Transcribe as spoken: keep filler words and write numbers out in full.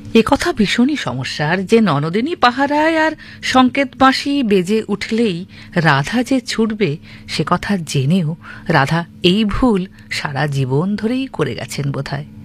এ কথা ভীষণই সমস্যার যে ননদিনী পাহারায় আর সংকেত বাঁশি বেজে উঠলেই রাধা যে ছুটবে সে কথা জেনেও রাধা এই ভুল সারা জীবন ধরেই করে গেছেন বোধহয়।